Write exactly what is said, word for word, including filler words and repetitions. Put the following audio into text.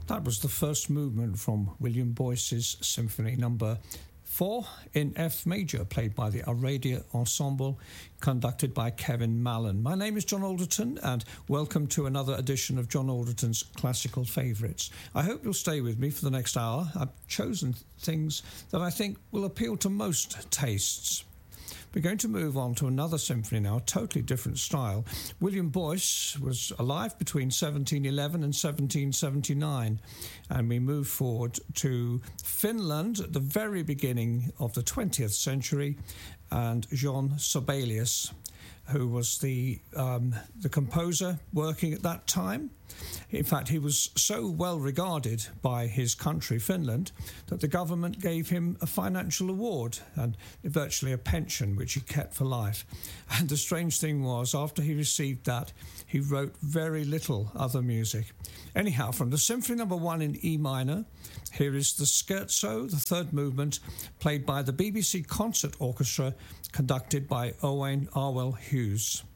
That was the first movement from William Boyce's Symphony Number four in F major, played by the Aradia Ensemble, conducted by Kevin Mallon. My name is John Alderton, and welcome to another edition of John Alderton's Classical Favourites. I hope you'll stay with me for the next hour. I've chosen things that I think will appeal to most tastes. We're going to move on to another symphony now, a totally different style. William Boyce was alive between seventeen eleven and seventeen seventy-nine, and we move forward to Finland at the very beginning of the twentieth century, and Jean Sibelius, who was the um, the composer working at that time. In fact, he was so well regarded by his country, Finland, that the government gave him a financial award and virtually a pension, which he kept for life. And the strange thing was, after he received that, he wrote very little other music. Anyhow, from the Symphony Number One in E minor, here is the Scherzo, the third movement, played by the B B C Concert Orchestra, conducted by Owain Arwell Hughes.